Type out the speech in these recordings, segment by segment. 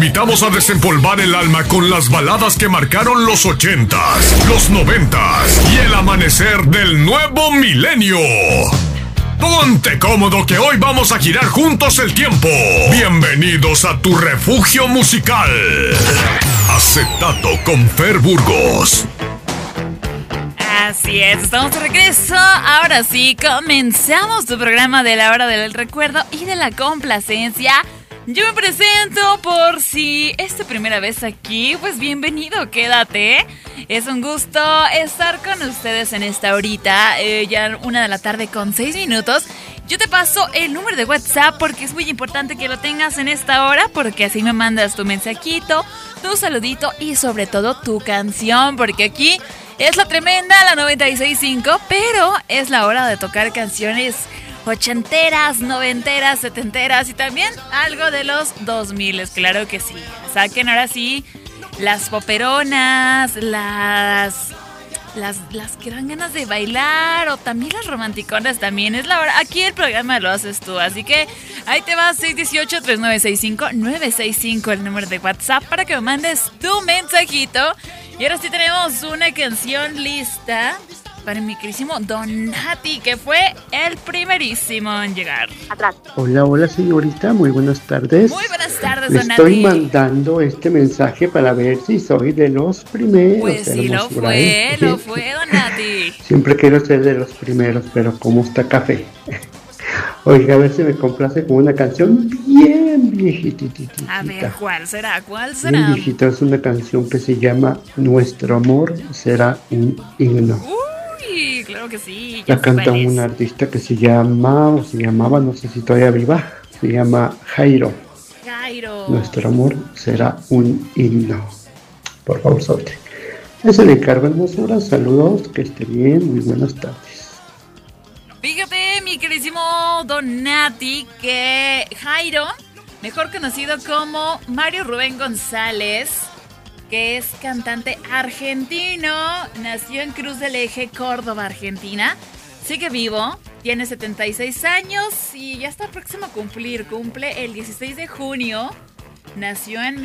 invitamos a desempolvar el alma con las baladas que marcaron los 80s, los 90s y el amanecer del nuevo milenio. Ponte cómodo que hoy vamos a girar juntos el tiempo. Bienvenidos a tu refugio musical. Acetato con Fer Burgos. Así es, estamos de regreso. Ahora sí, comenzamos tu programa de la hora del recuerdo y de la complacencia. Yo me presento por si es tu primera vez aquí, pues bienvenido, quédate. Es un gusto estar con ustedes en esta horita, ya 1:06 p.m. Yo te paso el número de WhatsApp porque es muy importante que lo tengas en esta hora, porque así me mandas tu mensajito, tu saludito y sobre todo tu canción, porque aquí es la tremenda, la 96.5, pero es la hora de tocar canciones ochenteras, noventeras, setenteras y también algo de los 2000, claro que sí. Saquen ahora sí las poperonas, las que dan ganas de bailar o también las romanticonas también. Es la hora, aquí el programa lo haces tú, así que ahí te va 618-3965-965 el número de WhatsApp para que me mandes tu mensajito. Y ahora sí tenemos una canción lista para mi querísimo Donati, que fue el primerísimo en llegar. Atrás. Hola señorita, muy buenas tardes. Muy buenas tardes, Le Donati. estoy mandando este mensaje para ver si soy de los primeros. Pues sí, lo fue, Donati. Siempre quiero ser de los primeros, pero ¿cómo está café? Oiga, a ver si me complace con una canción bien viejititita. A ver, ¿cuál será? Bien viejita, es una canción que se llama Nuestro amor será un himno. Uy, claro que sí. La canta un artista que se llamaba, no sé si todavía viva, se llama Jairo. Nuestro amor será un himno. Por favor, solte. Ese le encargo, hermosura. Saludos, que esté bien, muy buenas tardes. Fíjate, mi queridísimo Donati, que Jairo, mejor conocido como Mario Rubén González, que es cantante argentino, nació en Cruz del Eje, Córdoba, Argentina, sigue vivo, tiene 76 años y ya está próximo a cumple el 16 de junio, nació en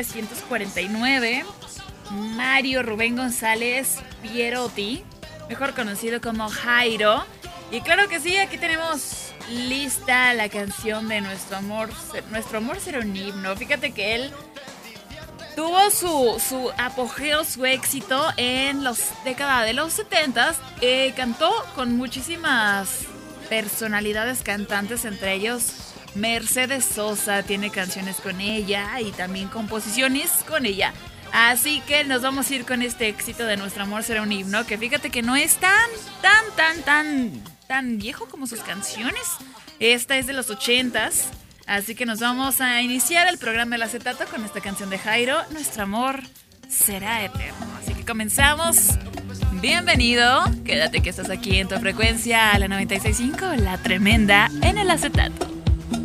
1949, Mario Rubén González Pierotti, mejor conocido como Jairo. Y claro que sí, aquí tenemos lista la canción de Nuestro amor será un himno. Fíjate que él tuvo su apogeo, su éxito en la década de los 70s. Cantó con muchísimas personalidades cantantes, entre ellos Mercedes Sosa, tiene canciones con ella y también composiciones con ella. Así que nos vamos a ir con este éxito de Nuestro amor será un himno, que fíjate que no es tan viejo como sus canciones. Esta es de los 80s. Así que nos vamos a iniciar el programa del acetato con esta canción de Jairo, Nuestro amor será eterno. Así que comenzamos. Bienvenido. Quédate que estás aquí en tu frecuencia, la 96.5, la tremenda, en el acetato.